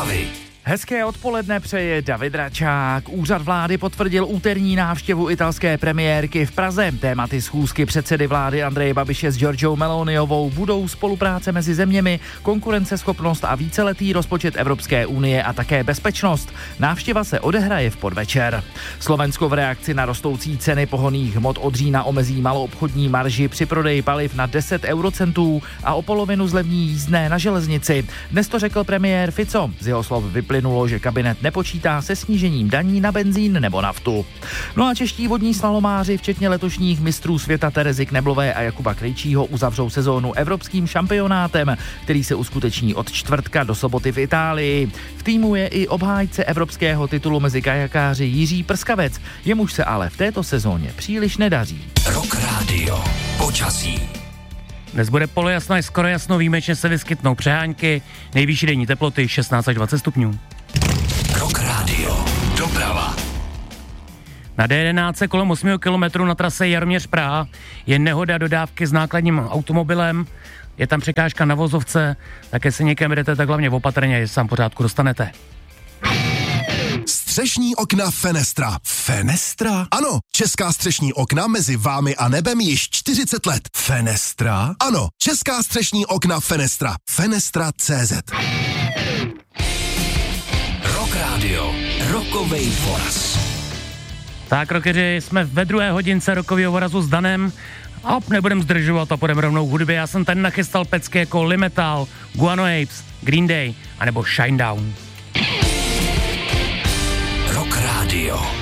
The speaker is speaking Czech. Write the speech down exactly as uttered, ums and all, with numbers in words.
Zprávy. Hezké odpoledne přeje David Račák. Úřad vlády potvrdil úterní návštěvu italské premiérky v Praze. Tématy schůzky předsedy vlády Andreje Babiše s Giorgiou Meloniovou budou spolupráce mezi zeměmi, konkurenceschopnost a víceletý rozpočet Evropské unie a také bezpečnost. Návštěva se odehraje v podvečer. Slovensko v reakci na rostoucí ceny pohonných hmot od října omezí maloobchodní marži při prodeji paliv na deset eurocentů a o polovinu zlevní jízdné na železnici. Dnes to řekl premiér Fico. Z jeho slov vyplynulo, že kabinet nepočítá se snížením daní na benzín nebo naftu. No a čeští vodní slalomáři, včetně letošních mistrů světa Terezy Kneblové a Jakuba Krejčího, uzavřou sezónu evropským šampionátem, který se uskuteční od čtvrtka do soboty v Itálii. V týmu je i obhájce evropského titulu mezi kajakáři Jiří Prskavec, jemuž se ale v této sezóně příliš nedaří. Rock Radio. Počasí. Dnes bude polojasno a skoro jasno, výjimečně se vyskytnou přehánky, nejvyšší denní teploty šestnáct až dvacet stupňů. Rock Radio. Doprava. Na D jedenáct kolem osm kilometrů na trase Jaroměř-Praha je nehoda dodávky s nákladním automobilem, je tam překážka na vozovce, také se někam jdete, tak hlavně opatrně, že se tam pořádku dostanete. Střešní okna Fenestra. Fenestra? Ano, česká střešní okna mezi vámi a nebem již čtyřicet let. Fenestra? Ano, česká střešní okna Fenestra. Fenestra tečka cé zet. Rock Radio. Rockovej voraz. Tak, rockeři, jsme ve druhé hodince rockového vorazu s Danem a nebudem zdržovat a půjdeme rovnou k hudbě. Já jsem tady nachystal pecky jako Limetal, Guano Apes, Green Day anebo Shinedown. Rock Radio.